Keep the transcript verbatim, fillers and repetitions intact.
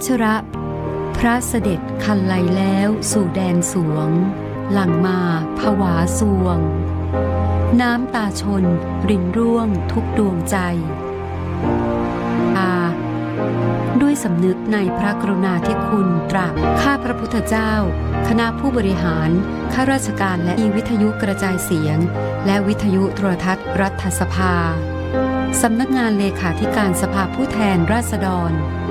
ชระพระเสด็จคันไลแล้วสู่แดนสวงหลั่งมาผวาสวงน้ำตาชนรินร่วงทุกดวงใจอาด้วยสำนึกในพระกรุณาธิคุณตราบข้าพระพุทธเจ้าคณะผู้บริหารข้าราชการและวิทยุกระจายเสียงและวิทยุโทรทัศน์รัฐสภาสำนักงานเลขาธิการสภาผู้แทนราษฎร